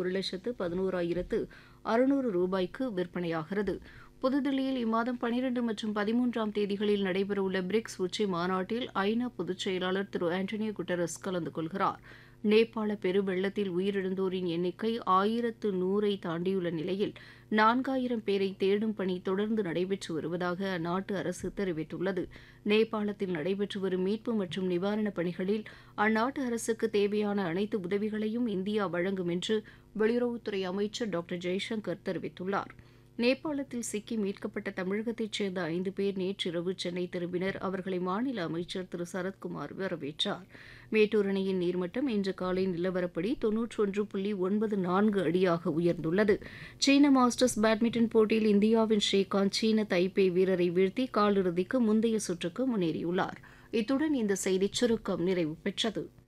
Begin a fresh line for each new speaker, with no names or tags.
1,11,600 விற்பனையாகிறது. புதுதில்லியில் இம்மாதம் 12 மற்றும் 13ஆம் தேதிகளில் நடைபெறவுள்ள பிரிக்ஸ் உச்சி மாநாட்டில் ஐநா பொதுச் செயலாளர் திரு ஆண்டனியோ குட்டரஸ் கலந்து கொள்கிறார். நேபாள பெருவெள்ளத்தில் உயிரிழந்தோரின் எண்ணிக்கை 1100 தாண்டியுள்ள நிலையில் 4000 பேரை தேடும் பணி தொடர்ந்து நடைபெற்று வருவதாக அந்நாட்டு அரசு தெரிவித்துள்ளது. நேபாளத்தில் நடைபெற்று வரும் மீட்பு மற்றும் நிவாரணப் பணிகளில் அந்நாட்டு அரசுக்கு தேவையான அனைத்து உதவிகளையும் இந்தியா வழங்கும் என்று வெளியுறவுத்துறை அமைச்சர் டாக்டர் ஜெய்சங்கர் தெரிவித்துள்ளார். நேபாளத்தில் சிக்கி மீட்கப்பட்ட தமிழகத்தைச் சேர்ந்த 5 பேர் நேற்றிரவு சென்னை திரும்பினர். அவர்களை மாநில அமைச்சர் திரு சரத்குமார் வரவேற்றார். மேட்டூர் அணையின் நீர்மட்டம் இன்று காலை நிலவரப்படி 91.94 அடியாக உயர்ந்துள்ளது. சீன மாஸ்டர்ஸ் பேட்மிண்டன் போட்டியில் இந்தியாவின் ஸ்ரீகாந்த் சீன தைப்பே வீரரை வீழ்த்தி காலிறுதிக்கு முந்தைய சுற்றுக்கு முன்னேறியுள்ளார். இத்துடன் இந்த செய்திச் சுருக்கம் நிறைவு பெற்றது.